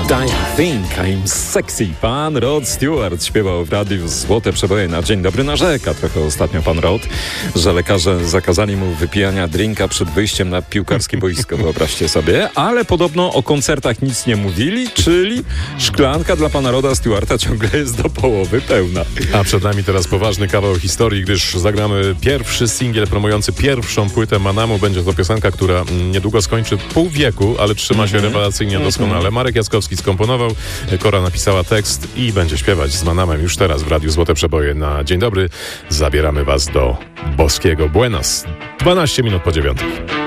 I think I'm sexy. Pan Rod Stewart śpiewał w radiu Złote Przeboje na Dzień Dobry. Narzeka trochę ostatnio pan Rod, że lekarze zakazali mu wypijania drinka przed wyjściem na piłkarskie boisko, wyobraźcie sobie. Ale podobno o koncertach nic nie mówili, czyli szklanka dla pana Roda Stewarta ciągle jest do połowy pełna. A przed nami teraz poważny kawał historii, gdyż zagramy pierwszy singiel promujący pierwszą płytę Manamu. Będzie to piosenka, która niedługo skończy pół wieku, ale trzyma się rewelacyjnie doskonale. Marek Jackowski skomponował, Kora napisała tekst i będzie śpiewać z Manamem już teraz w Radiu Złote Przeboje na Dzień Dobry. Zabieramy was do boskiego Buenos. 12 minut po 9.